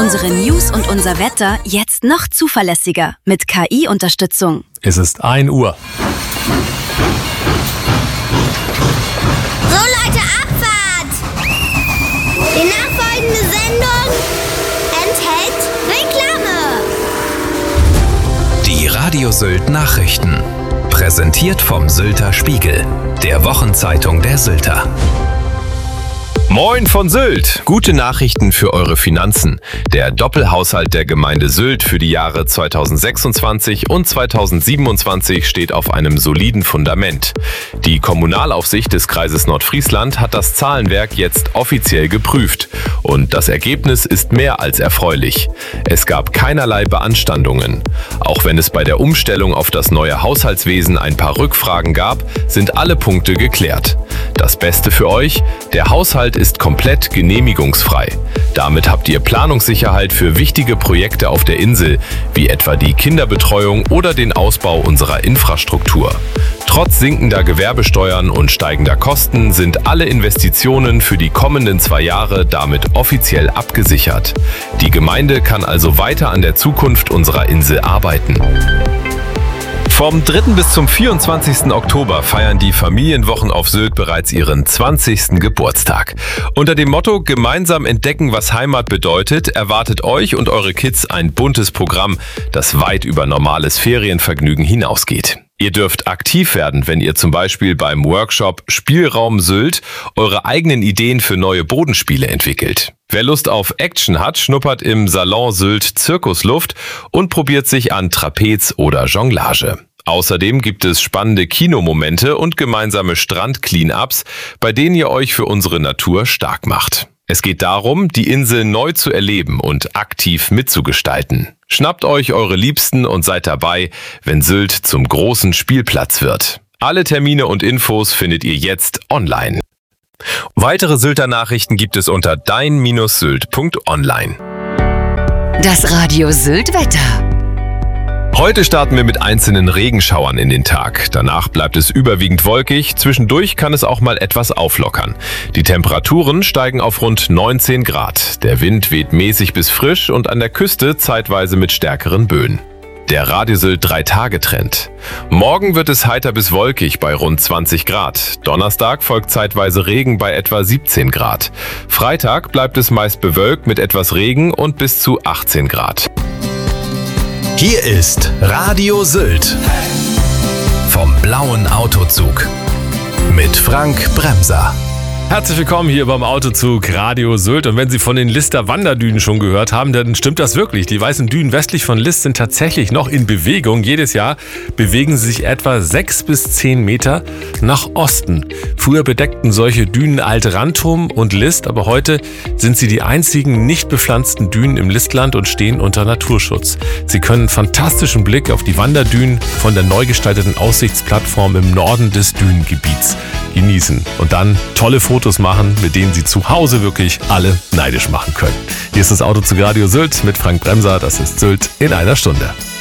Unsere News und unser Wetter jetzt noch zuverlässiger mit KI-Unterstützung. Es ist 1 Uhr. So Leute, Abfahrt! Die nachfolgende Sendung enthält Reklame. Die Radio Sylt Nachrichten. Präsentiert vom Sylter Spiegel, der Wochenzeitung der Sylter. Moin von Sylt! Gute Nachrichten für eure Finanzen. Der Doppelhaushalt der Gemeinde Sylt für die Jahre 2026 und 2027 steht auf einem soliden Fundament. Die Kommunalaufsicht des Kreises Nordfriesland hat das Zahlenwerk jetzt offiziell geprüft. Und das Ergebnis ist mehr als erfreulich. Es gab keinerlei Beanstandungen. Auch wenn es bei der Umstellung auf das neue Haushaltswesen ein paar Rückfragen gab, sind alle Punkte geklärt. Das Beste für euch: der Haushalt ist komplett genehmigungsfrei. Damit habt ihr Planungssicherheit für wichtige Projekte auf der Insel, wie etwa die Kinderbetreuung oder den Ausbau unserer Infrastruktur. Trotz sinkender Gewerbesteuern und steigender Kosten sind alle Investitionen für die kommenden 2 Jahre damit offiziell abgesichert. Die Gemeinde kann also weiter an der Zukunft unserer Insel arbeiten. Vom 3. bis zum 24. Oktober feiern die Familienwochen auf Sylt bereits ihren 20. Geburtstag. Unter dem Motto „Gemeinsam entdecken, was Heimat bedeutet" erwartet euch und eure Kids ein buntes Programm, das weit über normales Ferienvergnügen hinausgeht. Ihr dürft aktiv werden, wenn ihr zum Beispiel beim Workshop Spielraum Sylt eure eigenen Ideen für neue Bodenspiele entwickelt. Wer Lust auf Action hat, schnuppert im Salon Sylt Zirkusluft und probiert sich an Trapez oder Jonglage. Außerdem gibt es spannende Kinomomente und gemeinsame Strand-Clean-Ups, bei denen ihr euch für unsere Natur stark macht. Es geht darum, die Insel neu zu erleben und aktiv mitzugestalten. Schnappt euch eure Liebsten und seid dabei, wenn Sylt zum großen Spielplatz wird. Alle Termine und Infos findet ihr jetzt online. Weitere Sylter Nachrichten gibt es unter dein-sylt.online. Das Radio Sylt Wetter. Heute starten wir mit einzelnen Regenschauern in den Tag. Danach bleibt es überwiegend wolkig. Zwischendurch kann es auch mal etwas auflockern. Die Temperaturen steigen auf rund 19 Grad. Der Wind weht mäßig bis frisch und an der Küste zeitweise mit stärkeren Böen. Der Radio Sylt 3-Tage-Trend. Morgen wird es heiter bis wolkig bei rund 20 Grad. Donnerstag folgt zeitweise Regen bei etwa 17 Grad. Freitag bleibt es meist bewölkt mit etwas Regen und bis zu 18 Grad. Hier ist Radio Sylt vom blauen Autozug mit Frank Bremser. Herzlich willkommen hier beim Autozug Radio Sylt. Und wenn Sie von den Lister Wanderdünen schon gehört haben, dann stimmt das wirklich. Die weißen Dünen westlich von List sind tatsächlich noch in Bewegung. Jedes Jahr bewegen sie sich etwa 6 bis 10 Meter nach Osten. Früher bedeckten solche Dünen Alt-Rantum und List, aber heute sind sie die einzigen nicht bepflanzten Dünen im Listland und stehen unter Naturschutz. Sie können einen fantastischen Blick auf die Wanderdünen von der neu gestalteten Aussichtsplattform im Norden des Dünengebiets genießen und dann tolle Fotos machen, mit denen Sie zu Hause wirklich alle neidisch machen können. Hier ist das Autozug Radio Sylt mit Frank Bremser. Das ist Sylt in einer Stunde.